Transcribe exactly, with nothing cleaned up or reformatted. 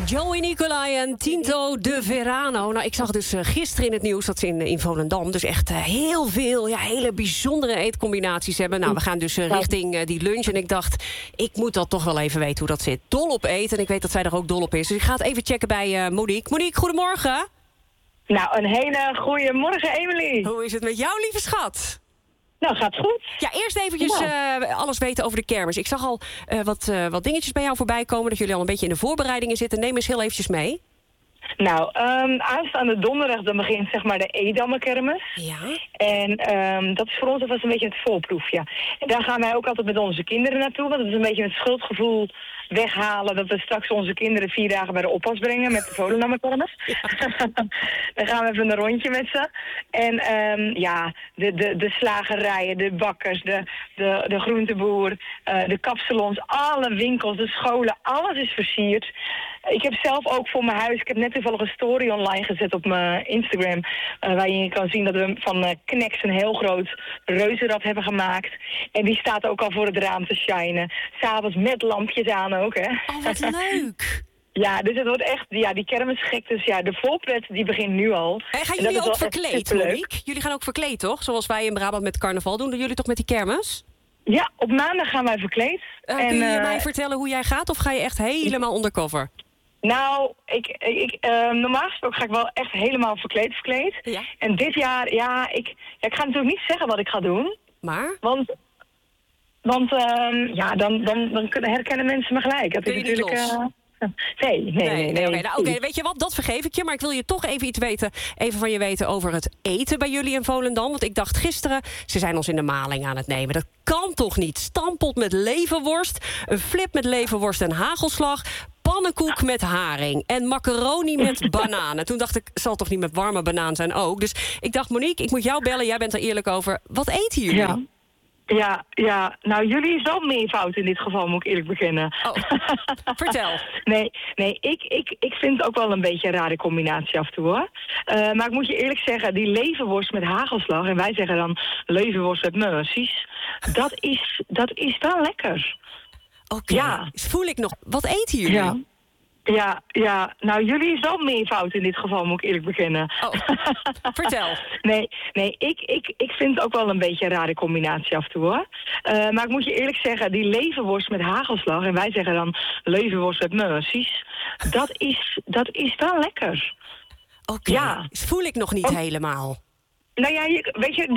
Joey Nicolai en Tinto de Verano. Nou, ik zag dus uh, gisteren in het nieuws dat ze in, in Volendam dus echt uh, heel veel ja, hele bijzondere eetcombinaties hebben. Nou, we gaan dus uh, richting uh, die lunch. En ik dacht, ik moet dat toch wel even weten hoe dat zit. Dol op eten. En ik weet dat zij er ook dol op is. Dus ik ga het even checken bij uh, Monique. Monique, goedemorgen. Nou, een hele goede morgen, Emily. Hoe is het met jou, lieve schat? Nou, gaat goed. Ja, eerst eventjes uh, alles weten over de kermis. Ik zag al uh, wat, uh, wat dingetjes bij jou voorbij komen. Dat jullie al een beetje in de voorbereidingen zitten. Neem eens heel eventjes mee. Nou, um, aanstaande donderdag dan begint zeg maar de Edammenkermis. Ja. En um, dat is voor ons alvast een beetje het voorproefje. En daar gaan wij ook altijd met onze kinderen naartoe. Want het is een beetje een schuldgevoel weghalen dat we straks onze kinderen vier dagen bij de oppas brengen met de Volendammenkermis. Ja. Dan gaan we even een rondje met ze. En um, ja, de, de, de slagerijen, de bakkers, de, de, de groenteboer, uh, de kapsalons, alle winkels, de scholen, alles is versierd. Ik heb zelf ook voor mijn huis, ik heb net toevallig een story online gezet op mijn Instagram, uh, waar je kan zien dat we van uh, Knex een heel groot reuzenrad hebben gemaakt. En die staat ook al voor het raam te shinen. S'avonds met lampjes aan ook, hè. Oh, wat leuk! Ja, dus het wordt echt, ja, die kermis gek. Dus ja, de volpret die begint nu al. En gaan jullie ook verkleed, Monique? Jullie gaan ook verkleed, toch? Zoals wij in Brabant met carnaval doen. Doen jullie toch met die kermis? Ja, op maandag gaan wij verkleed. Uh, en, kun je uh, mij vertellen hoe jij gaat? Of ga je echt helemaal undercover? Nou, ik, ik, uh, normaal gesproken ga ik wel echt helemaal verkleed verkleed. Ja. En dit jaar, ja ik, ja, ik ga natuurlijk niet zeggen wat ik ga doen. Maar? Want, want uh, ja, dan, dan, dan kunnen herkennen mensen me gelijk. Dat Kun is je niet natuurlijk, los? Uh, Nee, nee, nee. nee, nee. Oké, nou, okay, weet je wat, dat vergeef ik je. Maar ik wil je toch even iets weten, even van je weten over het eten bij jullie in Volendam. Want ik dacht gisteren, ze zijn ons in de maling aan het nemen. Dat kan toch niet? Stampot met leverworst, een flip met leverworst en hagelslag, pannenkoek met haring en macaroni met bananen. Toen dacht ik, zal toch niet met warme banaan zijn ook? Dus ik dacht, Monique, ik moet jou bellen. Jij bent er eerlijk over. Wat eten jullie? Ja. Ja, ja, nou jullie is wel meervoud in dit geval, moet ik eerlijk bekennen. Oh, vertel. nee, nee ik, ik, ik vind het ook wel een beetje een rare combinatie af en toe, hoor. Uh, maar ik moet je eerlijk zeggen, die leverworst met hagelslag, en wij zeggen dan leverworst met mercies, dat is, dat is wel lekker. Oké, okay. Ja. Voel ik nog. Wat eten jullie? Ja. Ja, ja, nou jullie is wel meervoud in dit geval, moet ik eerlijk bekennen. Oh, vertel. nee, nee ik, ik, ik vind het ook wel een beetje een rare combinatie af en toe, hoor. Uh, maar ik moet je eerlijk zeggen, die leverworst met hagelslag, en wij zeggen dan leverworst met mercies, dat is, dat is wel lekker. Oké, okay. Ja. Voel ik nog niet oh. helemaal. Nou ja, je, weet je...